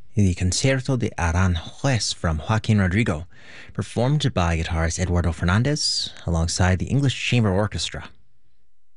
the Concerto de Aranjuez from Joaquin Rodrigo, performed by guitarist Eduardo Fernandez alongside the English Chamber Orchestra.